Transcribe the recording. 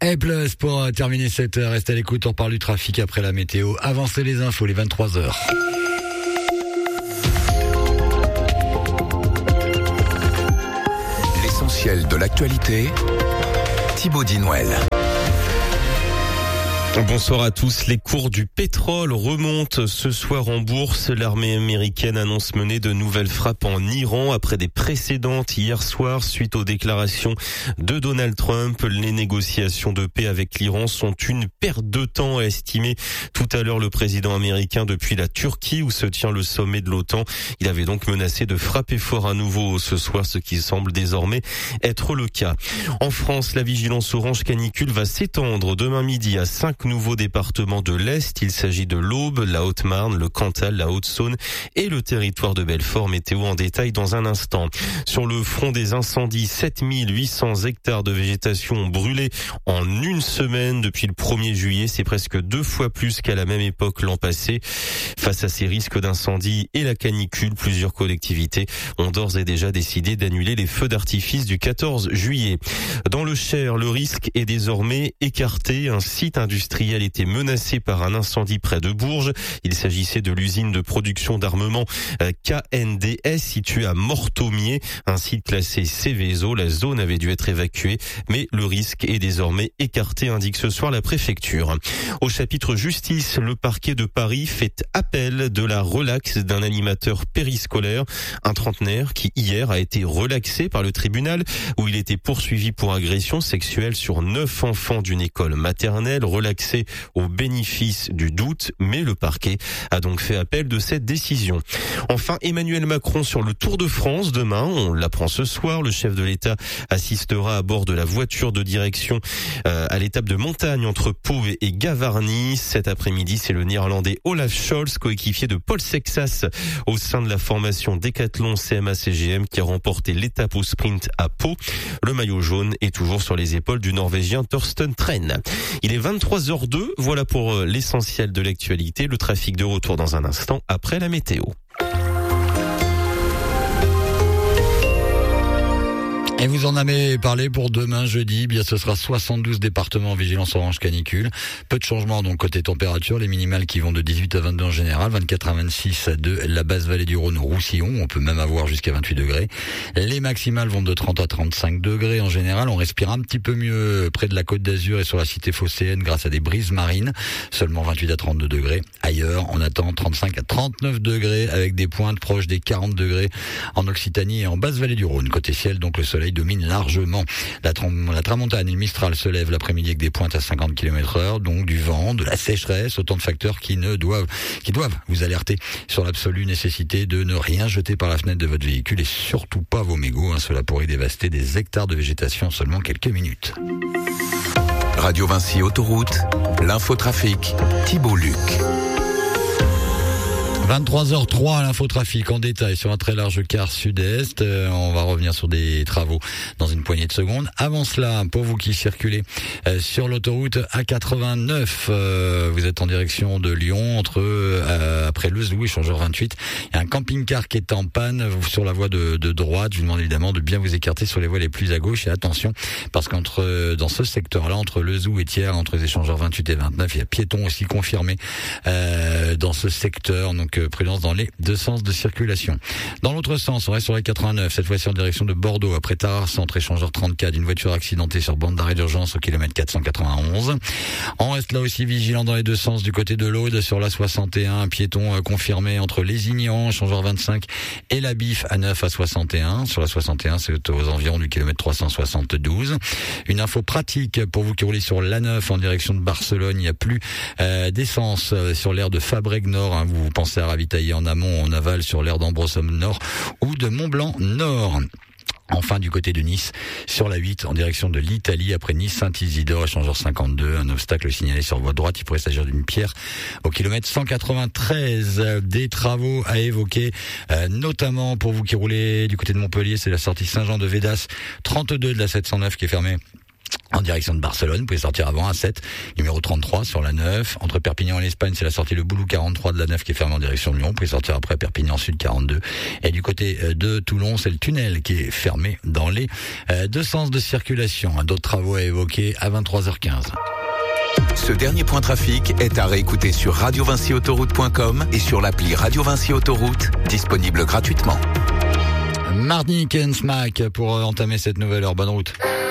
Et plus pour terminer cette heure, restez à l'écoute, on parle du trafic après la météo. Avancez les infos, les 23h. L'essentiel de l'actualité, Thibaut Dinouel. Bonsoir à tous. Les cours du pétrole remontent ce soir en bourse. L'armée américaine annonce mener de nouvelles frappes en Iran après des précédentes hier soir suite aux déclarations de Donald Trump. Les négociations de paix avec l'Iran sont une perte de temps, a estimé tout à l'heure le président américain depuis la Turquie où se tient le sommet de l'OTAN. Il avait donc menacé de frapper fort à nouveau ce soir, ce qui semble désormais être le cas. En France, la vigilance orange canicule va s'étendre demain midi à 5 nouveaux départements de l'Est. Il s'agit de l'Aube, la Haute-Marne, le Cantal, la Haute-Saône et le territoire de Belfort. Météo en détail dans un instant. Sur le front des incendies, 7800 hectares de végétation ont brûlé en une semaine depuis le 1er juillet. C'est presque 2 fois plus qu'à la même époque l'an passé. Face à ces risques d'incendie et la canicule, plusieurs collectivités ont d'ores et déjà décidé d'annuler les feux d'artifice du 14 juillet. Dans le Cher, le risque est désormais écarté. Un site industriel était menacé par un incendie près de Bourges. Il s'agissait de l'usine de production d'armement KNDS située à Mortomier, un site classé Céveso. La zone avait dû être évacuée, mais le risque est désormais écarté, indique ce soir la préfecture. Au chapitre justice, le parquet de Paris fait appel de la relaxe d'un animateur périscolaire, un trentenaire qui hier a été relaxé par le tribunal où il était poursuivi pour agression sexuelle sur 9 enfants d'une école maternelle, relaxé au bénéfice du doute, mais le parquet a donc fait appel de cette décision. Enfin, Emmanuel Macron sur le Tour de France demain, on l'apprend ce soir, le chef de l'État assistera à bord de la voiture de direction à l'étape de montagne entre Pau et Gavarnie. Cet après-midi, c'est le Néerlandais Olaf Scholz, coéquipier de Paul Sexas au sein de la formation Décathlon CMA-CGM qui a remporté l'étape au sprint à Pau. Le maillot jaune est toujours sur les épaules du Norvégien Torsten Tren. Il est 23h02, voilà pour l'essentiel de l'actualité. Le trafic de retour dans un instant après la météo. Et vous en avez parlé pour demain jeudi, bien ce sera 72 départements en vigilance orange canicule. Peu de changements donc côté température, les minimales qui vont de 18 à 22 en général, 24 à 26 de la basse vallée du Rhône au Roussillon, on peut même avoir jusqu'à 28 degrés. Les maximales vont de 30 à 35 degrés en général, on respire un petit peu mieux près de la Côte d'Azur et sur la cité phocéenne grâce à des brises marines, seulement 28 à 32 degrés. Ailleurs, on attend 35 à 39 degrés avec des pointes proches des 40 degrés en Occitanie et en basse vallée du Rhône. Côté ciel, donc le soleil domine largement. La tramontane et le Mistral se lèvent l'après-midi avec des pointes à 50 km/h, donc du vent, de la sécheresse, autant de facteurs qui doivent vous alerter sur l'absolue nécessité de ne rien jeter par la fenêtre de votre véhicule et surtout pas vos mégots, cela pourrait dévaster des hectares de végétation en seulement quelques minutes. Radio Vinci Autoroute, l'infotrafic, Thibaut Luc. 23h03 l'infotrafic en détail sur un très large quart sud-est. On va revenir sur des travaux dans une poignée de secondes. Avant cela, pour vous qui circulez sur l'autoroute A89, vous êtes en direction de Lyon après Lezlou, échangeur 28. Il y a un camping-car qui est en panne sur la voie de droite. Je vous demande évidemment de bien vous écarter sur les voies les plus à gauche. Et attention, parce dans ce secteur-là, entre Lezlou et Thiers, entre les échangeurs 28 et 29, il y a piétons aussi confirmés dans ce secteur. Donc prudence dans les deux sens de circulation. Dans l'autre sens, on reste sur la 89, cette fois-ci en direction de Bordeaux, après Tarare, centre échangeur 34, une voiture accidentée sur bande d'arrêt d'urgence au kilomètre 491. On reste là aussi vigilant dans les deux sens du côté de l'Aude, sur la 61, un piéton confirmé entre Lézignan, échangeur 25, et la Bif à 9 à 61. Sur la 61, c'est aux environs du kilomètre 372. Une info pratique pour vous qui roulez sur l'A9 en direction de Barcelone, il n'y a plus d'essence sur l'aire de Fabrègues Nord, vous pensez à ravitailler en amont, en aval sur l'aire d'Ambrosum Nord ou de Mont-Blanc Nord. Enfin, du côté de Nice, sur la 8, en direction de l'Italie, après Nice-Saint-Isidore, échangeur 52, un obstacle signalé sur voie droite. Il pourrait s'agir d'une pierre au kilomètre 193. Des travaux à évoquer, notamment pour vous qui roulez du côté de Montpellier, c'est la sortie Saint-Jean de Védas, 32 de la 709 qui est fermée En direction de Barcelone, vous pouvez sortir avant à 7, numéro 33 sur la 9. Entre Perpignan et l'Espagne, c'est la sortie Le Boulou 43 de la 9 qui est fermée en direction de Lyon. Vous pouvez sortir après Perpignan Sud 42. Et du côté de Toulon, c'est le tunnel qui est fermé dans les deux sens de circulation. D'autres travaux à évoquer à 23h15. Ce dernier point trafic est à réécouter sur radiovinciautoroute.com et sur l'appli Radio Vinci Autoroute, disponible gratuitement. Martinique and Smack pour entamer cette nouvelle heure. Bonne route.